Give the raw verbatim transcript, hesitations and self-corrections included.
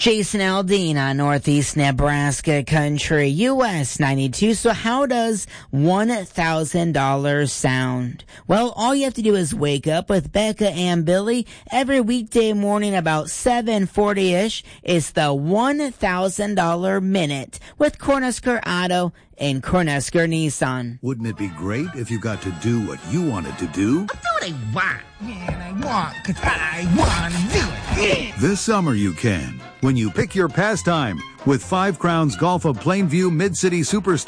Jason Aldean on Northeast Nebraska Country, U S ninety-two. So how does one thousand dollars sound? Well, all you have to do is wake up with Becca and Billy every weekday morning about seven forty-ish. It's the one thousand dollars Minute with Cornhusker Auto and Cornhusker Nissan. Wouldn't it be great if you got to do what you wanted to do? I do what I want. Man, I want because I want to do it. Yeah. This summer you can, when you pick your pastime with Five Crowns Golf of Plainview Mid-City Superstore.